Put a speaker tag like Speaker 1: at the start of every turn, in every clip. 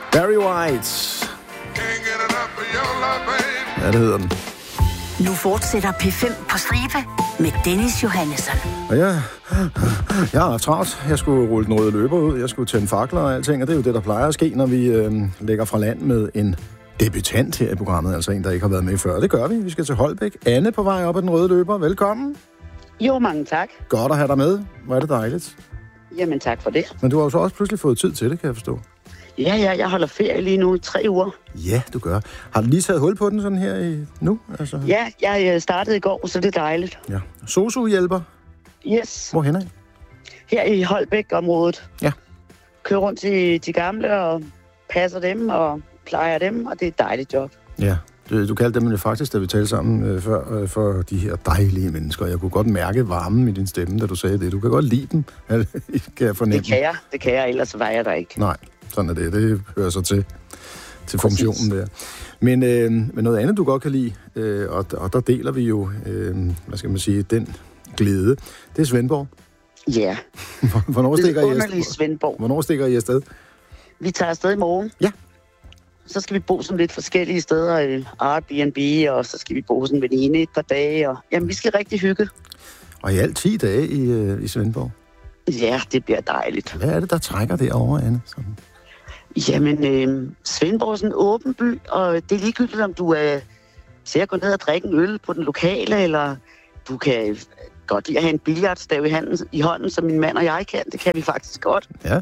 Speaker 1: Barry White. Ja, det hedder den.
Speaker 2: Nu fortsætter P5 på stribe med Dennis Johannesson.
Speaker 1: Og jeg har haft travlt. Jeg skulle rulle den røde løber ud. Jeg skulle tænde fakler og alting. Og det er jo det, der plejer at ske, når vi lægger fra land med en debutant her i programmet. Altså en, der ikke har været med før. Det gør vi. Vi skal til Holbæk. Anne på vej op ad den røde løber. Velkommen.
Speaker 3: Jo, mange tak.
Speaker 1: Godt at have dig med. Hvor er det dejligt.
Speaker 3: Jamen, tak for det.
Speaker 1: Men du har jo så også pludselig fået tid til det, kan jeg forstå.
Speaker 3: Ja, jeg holder ferie lige nu i 3 uger.
Speaker 1: Ja, du gør. Har du lige taget hul på den sådan her nu? Altså...
Speaker 3: Ja, jeg startede i går, så det er dejligt.
Speaker 1: Ja. Sosu-hjælper?
Speaker 3: Yes.
Speaker 1: Hvorhen af?
Speaker 3: Her i Holbæk-området.
Speaker 1: Ja.
Speaker 3: Kører rundt til de gamle og passer dem og plejer dem, og det er et dejligt job.
Speaker 1: Ja, du kaldte dem jo faktisk, da vi talte sammen før, for de her dejlige mennesker. Jeg kunne godt mærke varmen i din stemme, da du sagde det. Du kan godt lide dem, kan jeg fornemme.
Speaker 3: Det kan jeg, ellers var jeg der ikke.
Speaker 1: Nej, sådan er det. Det hører så til funktionen der. Men noget andet, du godt kan lide, og der deler vi jo, hvad skal man sige, den glæde, det er Svendborg.
Speaker 3: Ja.
Speaker 1: Hvornår stikker I afsted?
Speaker 3: Vi tager afsted i morgen.
Speaker 1: Ja.
Speaker 3: Så skal vi bo sådan lidt forskellige steder i Airbnb, og så skal vi bo hos en veninde et par dage. Og, jamen, vi skal rigtig hygge.
Speaker 1: Og i alt 10 dage i Svendborg?
Speaker 3: Ja, det bliver dejligt.
Speaker 1: Hvad er det, der trækker derovre, Anne? Sådan.
Speaker 3: Jamen, Svendborg er sådan en åben by, og det er ligegyldigt, om du ser at gå ned og drikke en øl på den lokale, eller du kan godt lide at have en billiardstav i hånden, som min mand og jeg kan. Det kan vi faktisk godt.
Speaker 1: Ja.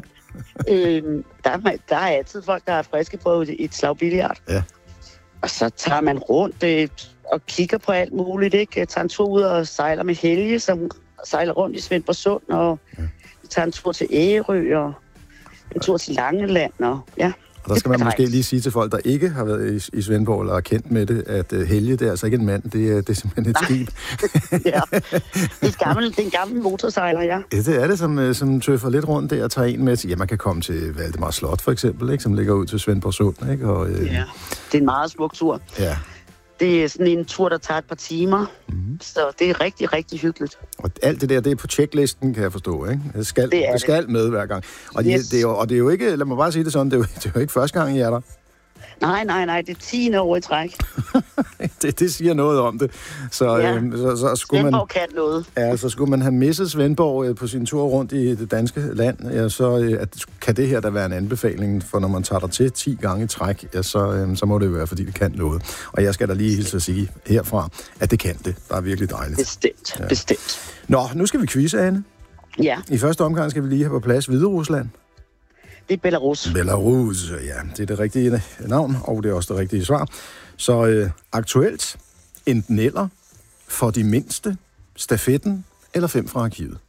Speaker 3: Der er altid folk, der er friske på et slag billard.
Speaker 1: Ja.
Speaker 3: Og så tager man rundt og kigger på alt muligt, ikke? Jeg tager en tur ud og sejler med Helge, som sejler rundt i Svendborg Sund, og vi tager en tur til Ærø, og en tur til Langeland, og ja.
Speaker 1: Og der skal man måske lige sige til folk, der ikke har været i Svendborg eller er kendt med det, at Helge, det er altså ikke en mand, det er simpelthen et skib.
Speaker 3: Ja, det er en gammel motorsejler, ja.
Speaker 1: Ja, det er det, som tøffer lidt rundt der og tager en med til. Ja, man kan komme til Valdemar Slot for eksempel, ikke, som ligger ud til Svendborg Sund. Ikke? Og,
Speaker 3: ja, det er en meget smuk tur.
Speaker 1: Ja.
Speaker 3: Det er sådan en tur, der tager et par timer, så det er rigtig, rigtig hyggeligt.
Speaker 1: Og alt det der, det er på checklisten, kan jeg forstå, ikke? Det skal med hver gang. Og,
Speaker 3: yes.
Speaker 1: det er jo ikke, lad mig bare sige det sådan, det er jo ikke første gang, I er der.
Speaker 3: Nej, det er 10 år i træk.
Speaker 1: det siger noget om det. Så,
Speaker 3: ja.
Speaker 1: så skulle
Speaker 3: Svendborg kan noget.
Speaker 1: Ja, så skulle man have misset Svendborg på sin tur rundt i det danske land, ja, så kan det her da være en anbefaling, for når man tager der til 10 gange i træk, ja, så må det jo være, fordi det kan noget. Og jeg skal da lige hilse at sige herfra, at det kan det. Det er virkelig dejligt.
Speaker 3: Bestemt.
Speaker 1: Nå, nu skal vi quizze, Anne.
Speaker 3: Ja.
Speaker 1: I første omgang skal vi lige have på plads Hviderusland.
Speaker 3: Det er Belarus.
Speaker 1: Belarus, ja. Det er det rigtige navn, og det er også det rigtige svar. Så aktuelt, enten eller, for de mindste, stafetten eller 5 fra arkivet?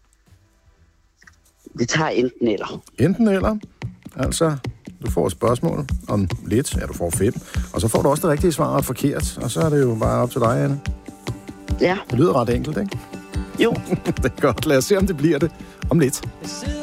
Speaker 3: Vi tager enten eller.
Speaker 1: Enten eller. Altså, du får et spørgsmål om lidt. Ja, du får 5. Og så får du også det rigtige svar og forkert. Og så er det jo bare op til dig, Anne.
Speaker 3: Ja.
Speaker 1: Det lyder ret enkelt, ikke?
Speaker 3: Jo.
Speaker 1: Det er godt. Lad os se, om det bliver det om lidt.